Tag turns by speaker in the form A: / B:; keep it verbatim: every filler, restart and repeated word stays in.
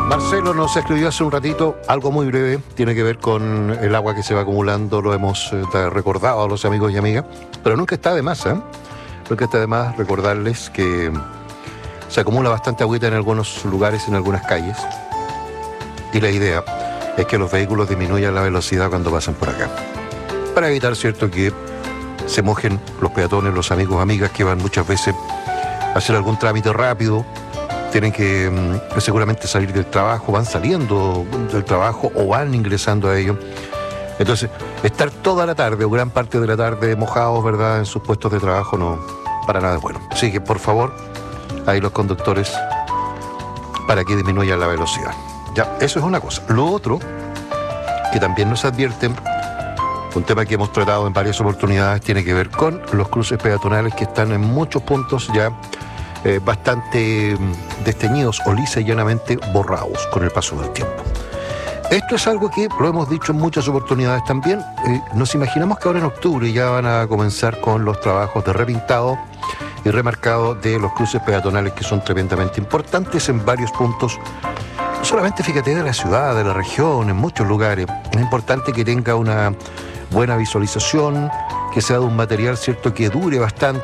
A: Marcelo nos escribió hace un ratito algo muy breve, tiene que ver con el agua que se va acumulando, lo hemos eh, recordado a los amigos y amigas, pero nunca está de más, ¿eh? Nunca está de más recordarles que se acumula bastante agüita en algunos lugares, en algunas calles, y la idea es que los vehículos disminuyan la velocidad cuando pasan por acá, para evitar, cierto, que se mojen los peatones, los amigos, amigas que van muchas veces a hacer algún trámite rápido. Tienen que mm, seguramente salir del trabajo, van saliendo del trabajo o van ingresando a ello. Entonces, estar toda la tarde o gran parte de la tarde mojados, ¿verdad?, en sus puestos de trabajo no, para nada es bueno. Así que, por favor, ahí los conductores, para que disminuya la velocidad. Ya, eso es una cosa. Lo otro, que también nos advierten, un tema que hemos tratado en varias oportunidades, tiene que ver con los cruces peatonales que están en muchos puntos ya Eh, bastante desteñidos o lisa y llanamente borrados con el paso del tiempo. Esto es algo que lo hemos dicho en muchas oportunidades también. Eh, nos imaginamos que ahora en octubre ya van a comenzar con los trabajos de repintado y remarcado de los cruces peatonales, que son tremendamente importantes en varios puntos. No solamente, fíjate, de la ciudad, de la región, en muchos lugares. Es importante que tenga una buena visualización, que sea de un material, cierto, que dure bastante.